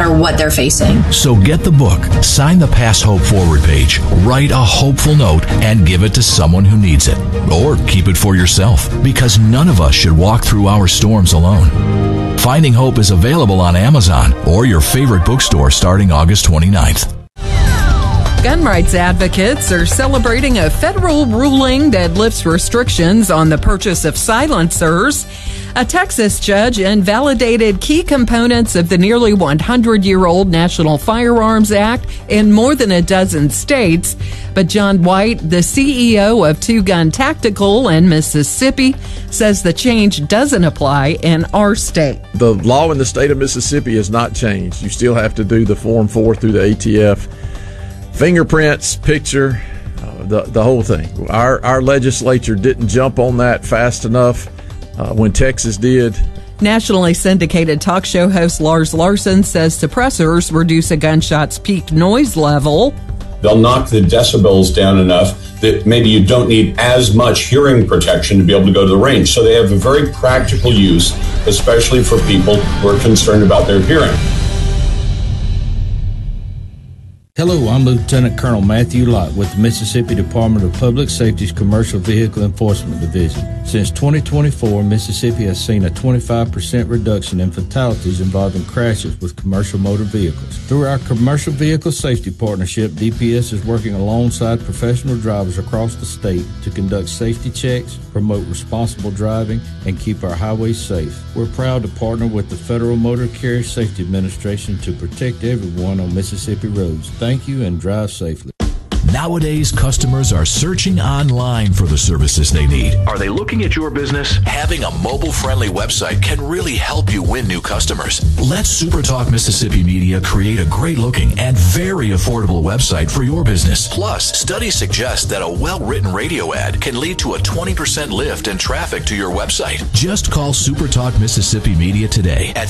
matter what they're facing. So get the book, sign the Pass Hope forward page, write a hopeful note, and give it to someone who needs it. Or keep it for yourself, because none of us should walk through our storms alone. Finding Hope is available on Amazon or your favorite bookstore starting August 29th. Gun rights advocates are celebrating a federal ruling that lifts restrictions on the purchase of silencers. A Texas judge invalidated key components of the nearly 100-year-old National Firearms Act in more than a dozen states. But John White, the CEO of Two Gun Tactical in Mississippi, says the change doesn't apply in our state. The law in the state of Mississippi has not changed. You still have to do the Form 4 through the ATF. Fingerprints, picture, the whole thing. Our legislature didn't jump on that fast enough when Texas did. Nationally syndicated talk show host Lars Larson says suppressors reduce a gunshot's peak noise level. They'll knock the decibels down enough that maybe you don't need as much hearing protection to be able to go to the range. So they have a very practical use, especially for people who are concerned about their hearing. Hello, I'm Lieutenant Colonel Matthew Lott with the Mississippi Department of Public Safety's Commercial Vehicle Enforcement Division. Since 2024, Mississippi has seen a 25% reduction in fatalities involving crashes with commercial motor vehicles. Through our Commercial Vehicle Safety Partnership, DPS is working alongside professional drivers across the state to conduct safety checks, promote responsible driving, and keep our highways safe. We're proud to partner with the Federal Motor Carrier Safety Administration to protect everyone on Mississippi roads. Thank you and drive safely. Nowadays, customers are searching online for the services they need. Are they looking at your business? Having a mobile-friendly website can really help you win new customers. Let SuperTalk Mississippi Media create a great-looking and very affordable website for your business. Plus, studies suggest that a well-written radio ad can lead to a 20% lift in traffic to your website. Just call SuperTalk Mississippi Media today at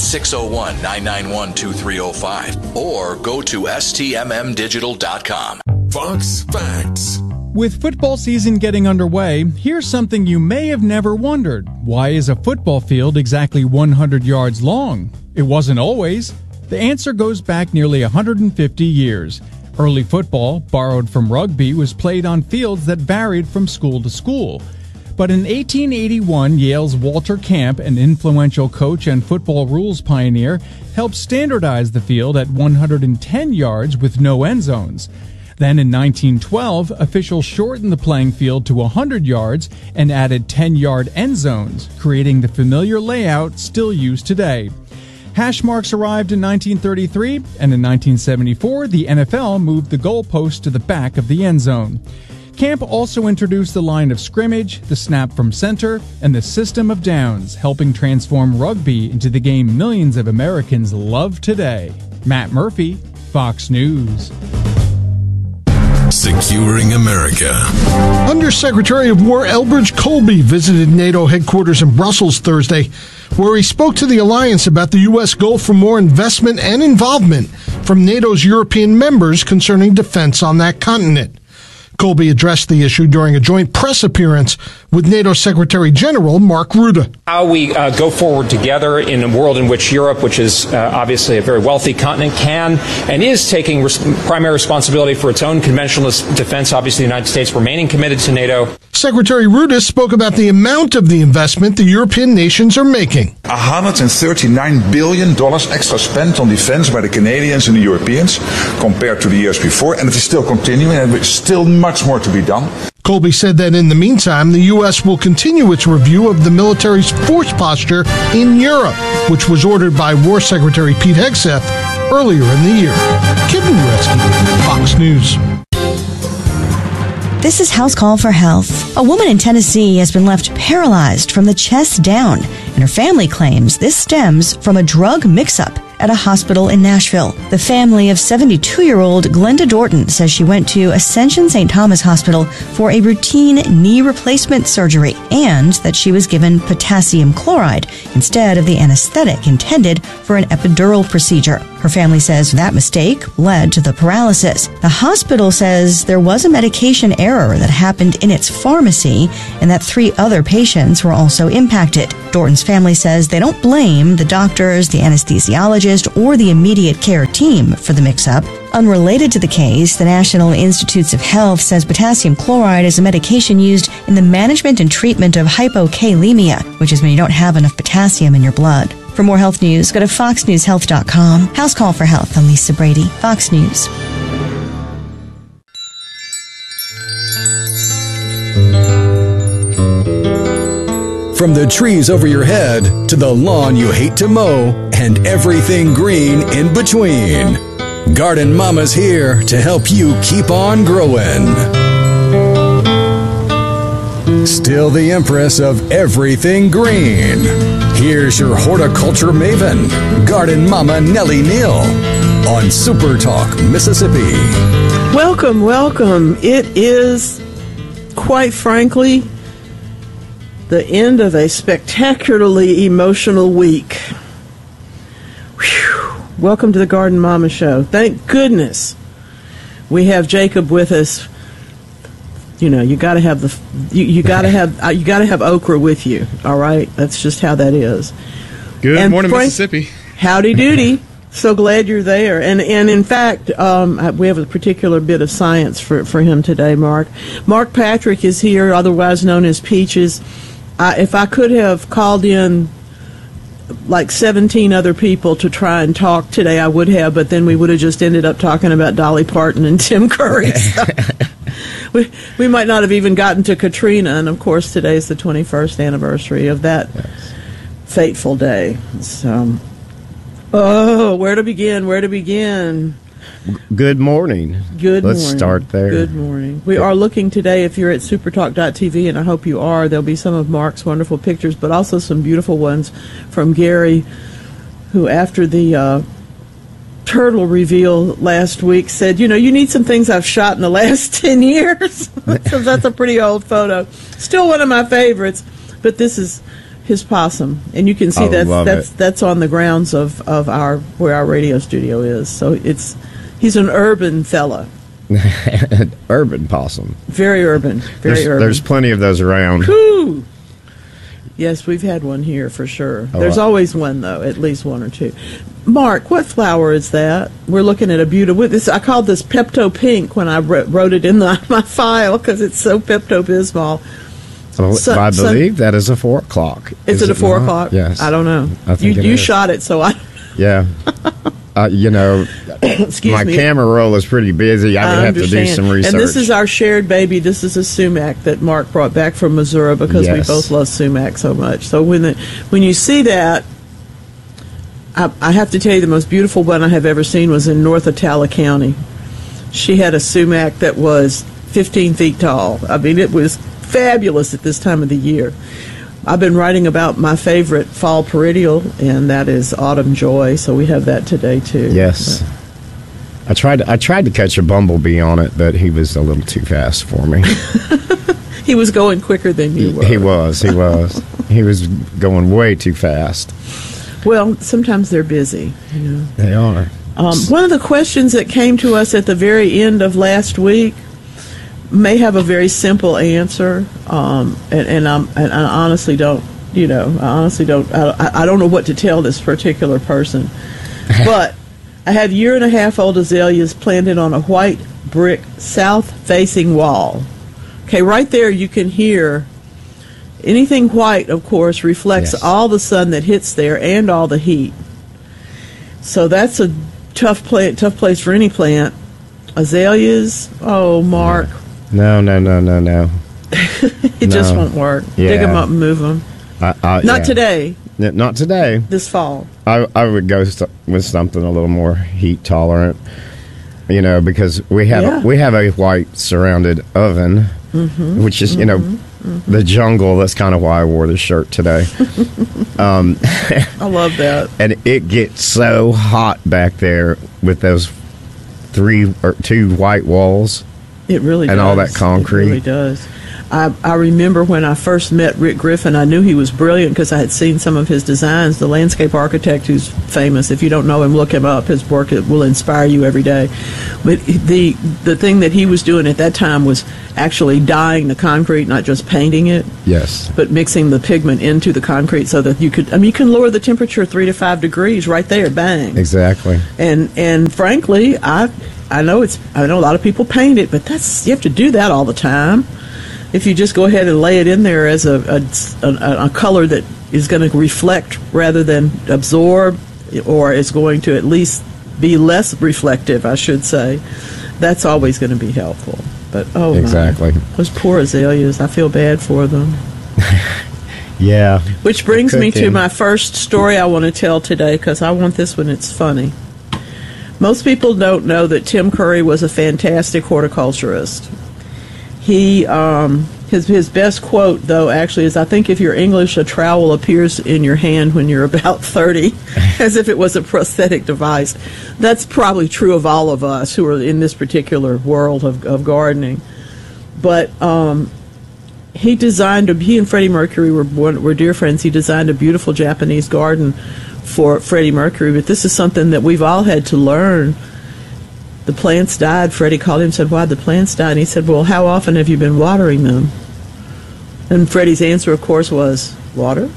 601-991-2305 or go to stmmdigital.com. Fox Facts. With football season getting underway, here's something you may have never wondered. Why is a football field exactly 100 yards long? It wasn't always. The answer goes back nearly 150 years. Early football, borrowed from rugby, was played on fields that varied from school to school. But in 1881, Yale's Walter Camp, an influential coach and football rules pioneer, helped standardize the field at 110 yards with no end zones. Then in 1912, officials shortened the playing field to 100 yards and added 10-yard end zones, creating the familiar layout still used today. Hash marks arrived in 1933, and in 1974, the NFL moved the goalpost to the back of the end zone. Camp also introduced the line of scrimmage, the snap from center, and the system of downs, helping transform rugby into the game millions of Americans love today. Matt Murphy, Fox News. Securing America. Undersecretary of War Elbridge Colby visited NATO headquarters in Brussels Thursday, where he spoke to the alliance about the U.S. goal for more investment and involvement from NATO's European members concerning defense on that continent. Colby addressed the issue during a joint press appearance with NATO Secretary General Mark Rutte. How we go forward together in a world in which Europe, which is obviously a very wealthy continent, can and is taking primary responsibility for its own conventional defense, obviously the United States remaining committed to NATO. Secretary Rutte spoke about the amount of the investment the European nations are making. $139 billion extra spent on defense by the Canadians and the Europeans compared to the years before, and it is still continuing, and there's still much more to be done. Colby said that in the meantime, the U.S. will continue its review of the military's force posture in Europe, which was ordered by War Secretary Pete Hegseth earlier in the year. Kevin Uretzky, Fox News. This is House Call for Health. A woman in Tennessee has been left paralyzed from the chest down, and her family claims this stems from a drug mix-up at a hospital in Nashville. The family of 72-year-old Glenda Dorton says she went to Ascension St. Thomas Hospital for a routine knee replacement surgery and that she was given potassium chloride instead of the anesthetic intended for an epidural procedure. Her family says that mistake led to the paralysis. The hospital says there was a medication error that happened in its pharmacy and that 3 other patients were also impacted. Dorton's family says they don't blame the doctors, the anesthesiologist, or the immediate care team for the mix-up. Unrelated to the case, the National Institutes of Health says potassium chloride is a medication used in the management and treatment of hypokalemia, which is when you don't have enough potassium in your blood. For more health news, go to foxnewshealth.com. House Call for Health. I'm Lisa Brady, Fox News. From the trees over your head to the lawn you hate to mow and everything green in between, Garden Mama's here to help you keep on growing. Still the empress of everything green. Here's your horticulture maven, Garden Mama Nellie Neal, on Super Talk, Mississippi. Welcome, welcome. It is, quite frankly, the end of a spectacularly emotional week. Whew. Welcome to the Garden Mama Show. Thank goodness we have Jacob with us. You know, you got to have you got to have okra with you. All right, that's just how that is. Good morning, Mississippi. Howdy doody. So glad you're there. And in fact, we have a particular bit of science for him today, Mark. Mark Patrick is here, otherwise known as Peaches. If I could have called in like 17 other people to try and talk today, I would have, but then we would have just ended up talking about Dolly Parton and Tim Curry. So we might not have even gotten to Katrina, and of course today's the 21st anniversary of that fateful day. So, where to begin? Good morning. Let's start there. Good morning. We are looking today, if you're at supertalk.tv, and I hope you are, there'll be some of Mark's wonderful pictures, but also some beautiful ones from Gary, who after the turtle reveal last week said, you need some things I've shot in the last 10 years. So that's a pretty old photo. Still one of my favorites, but this is his possum, and you can see that's on the grounds of where our radio studio is. So he's an urban fella. Urban possum. Very urban. Urban. There's plenty of those around. Whew. Yes, we've had one here for sure. There's always one, though, at least one or two. Mark, what flower is that? We're looking at a beautiful. I called this Pepto Pink when I wrote it in my file because it's so Pepto-Bismol. I believe that is a 4 o'clock. Is it a 4 o'clock? Yes. I don't know. I think you shot it, so I. Yeah. My camera roll is pretty busy. I would have to do some research. And this is our shared baby. This is a sumac that Mark brought back from Missouri because we both love sumac so much. So when you see that, I have to tell you the most beautiful one I have ever seen was in North Atala County. She had a sumac that was 15 feet tall. I mean, it was fabulous at this time of the year. I've been writing about my favorite fall perennial, and that is Autumn Joy. So we have that today too. Yes, I tried to catch a bumblebee on it, but he was a little too fast for me. He was going quicker than you were. He was. He was going way too fast. Well, sometimes they're busy. They are. One of the questions that came to us at the very end of last week may have a very simple answer, and I honestly don't. I don't know what to tell this particular person, but I have 1.5-year-old azaleas planted on a white brick south-facing wall. Okay, right there you can hear anything white, of course, reflects all the sun that hits there and all the heat. So that's a tough place for any plant. Azaleas, Mark. No. It just won't work. Yeah. Dig them up and move them. Not today. Not today. This fall. I would go with something a little more heat tolerant. Because we have a white surrounded oven, which is the jungle. That's kind of why I wore this shirt today. I love that. And it gets so hot back there with those 2 white walls. It really does. And all that concrete. It really does. I remember when I first met Rick Griffin, I knew he was brilliant because I had seen some of his designs. The landscape architect who's famous, if you don't know him, look him up. His work will inspire you every day. But the thing that he was doing at that time was actually dyeing the concrete, not just painting it. Yes. But mixing the pigment into the concrete so that you could, you can lower the temperature 3 to 5 degrees right there, bang. Exactly. And frankly, I know a lot of people paint it, but you have to do that all the time. If you just go ahead and lay it in there as a color that is going to reflect rather than absorb, or is going to at least be less reflective, I should say, that's always going to be helpful. But exactly. Those poor azaleas, I feel bad for them. Yeah. Which brings me to my first story I want to tell today, because I want this one, it's funny. Most people don't know that Tim Curry was a fantastic horticulturist. He, his best quote, though, actually is, I think if you're English, a trowel appears in your hand when you're about 30, as if it was a prosthetic device. That's probably true of all of us who are in this particular world of gardening. But he and Freddie Mercury were dear friends. He designed a beautiful Japanese garden for Freddie Mercury, but this is something that we've all had to learn. The plants died. Freddie called him and said, "Why'd the plants die?" And he said, "Well, how often have you been watering them?" And Freddie's answer, of course, was, "Water."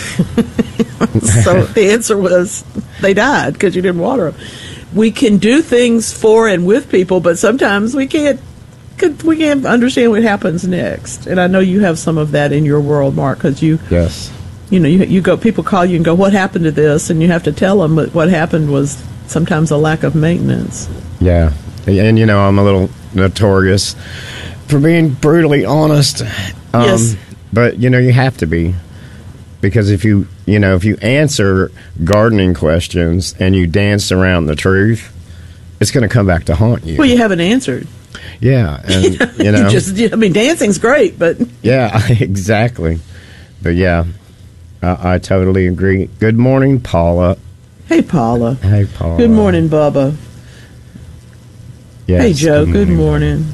So the answer was, they died because you didn't water them. We can do things for and with people, but sometimes we can't understand what happens next. And I know you have some of that in your world, Mark, because Yes. You go, people call you and go, "What happened to this?" And you have to tell them, but what happened was sometimes a lack of maintenance. Yeah. And, I'm a little notorious for being brutally honest. Yes. But, you have to be. Because if you answer gardening questions and you dance around the truth, it's going to come back to haunt you. Well, you haven't answered. Yeah. And, dancing's great, but... Yeah, exactly. But, yeah. I totally agree. Good morning, Paula. Hey, Paula. Hey, Paula. Good morning, Bubba. Yes, hey, Joe. Good morning.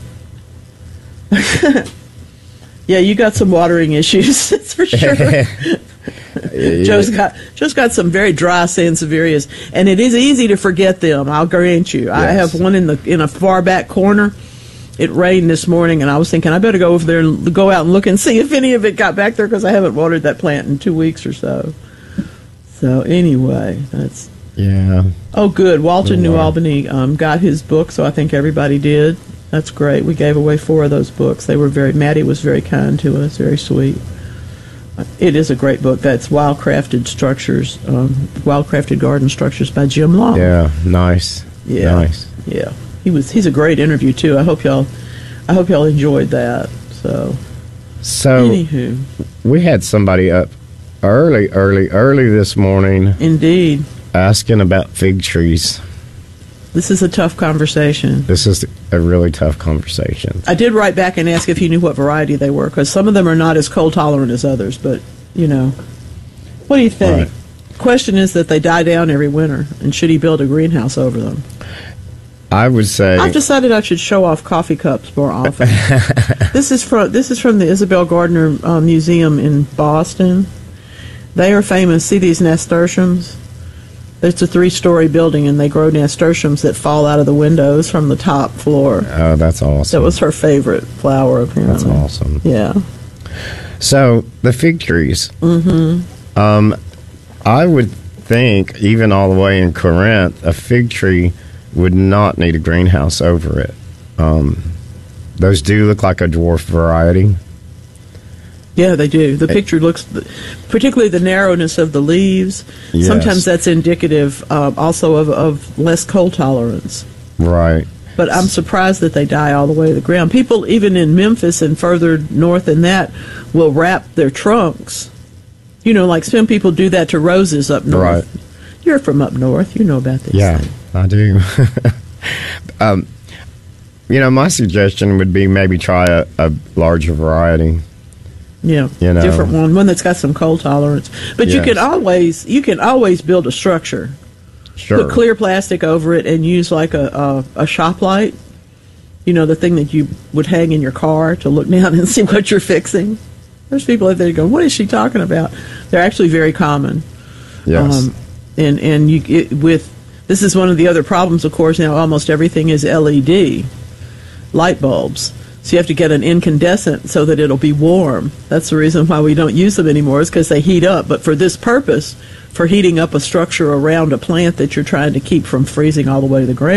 Yeah, you got some watering issues, that's for sure. Joe's got some very dry sansevierias, and it is easy to forget them, I'll grant you. Yes. I have one in a far back corner. It rained this morning, and I was thinking I better go over there and go out and look and see if any of it got back there, because I haven't watered that plant in 2 weeks or so. So anyway, that's... Yeah. Oh, good. Walton New Albany got his book, so I think everybody did. That's great. We gave away 4 of those books. Maddie was very kind to us, very sweet. It is a great book. That's Wildcrafted Garden Structures by Jim Long. Yeah, nice. Yeah. Nice. Yeah. He's a great interview too. I hope y'all enjoyed that. So anywho, we had somebody up early this morning. Indeed. Asking about fig trees. This is a tough conversation. This is a really tough conversation. I did write back and ask if he knew what variety they were, because some of them are not as cold tolerant as others, but what do you think? Right. The question is that they die down every winter, and should he build a greenhouse over them? I would say I've decided I should show off coffee cups more often. This is from the Isabel Gardner Museum in Boston. They are famous. See these nasturtiums? It's a 3-story building, and they grow nasturtiums that fall out of the windows from the top floor. Oh, that's awesome. That was her favorite flower, apparently. That's awesome. Yeah. So, the fig trees. Mm-hmm. I would think, even all the way in Corinth, a fig tree would not need a greenhouse over it. Those do look like a dwarf variety. Yeah, they do. The picture looks, particularly the narrowness of the leaves, yes. Sometimes that's indicative also of less cold tolerance. Right. But I'm surprised that they die all the way to the ground. People, even in Memphis and further north than that, will wrap their trunks. Like some people do that to roses up north. Right. You're from up north. You know about this. Yeah, I do. My suggestion would be maybe try a larger variety. Yeah, different one that's got some cold tolerance. But yes. you can always build a structure. Sure. Put clear plastic over it and use like a shop light. the thing that you would hang in your car to look down and see what you're fixing. There's people out there going, what is she talking about? They're actually very common. Yes. This is one of the other problems, of course. Now almost everything is LED light bulbs. So you have to get an incandescent so that it'll be warm. That's the reason why we don't use them anymore, is because they heat up. But for this purpose, for heating up a structure around a plant that you're trying to keep from freezing all the way to the ground,